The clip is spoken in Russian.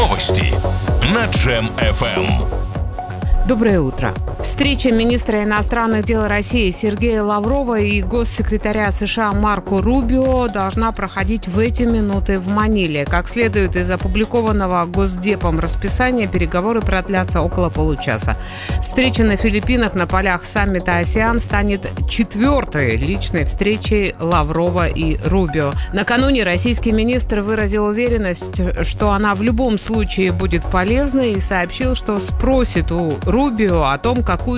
Новости на Джем FM. Доброе утро. Встреча министра иностранных дел России Сергея Лаврова и госсекретаря США Марко Рубио должна проходить в эти минуты в Маниле. Как следует из опубликованного Госдепом расписания, переговоры продлятся около получаса. Встреча на Филиппинах на полях саммита АСЕАН станет 4-й личной встречей Лаврова и Рубио. Накануне российский министр выразил уверенность, что она в любом случае будет полезной, и сообщил, что спросит у Рубио о том, какую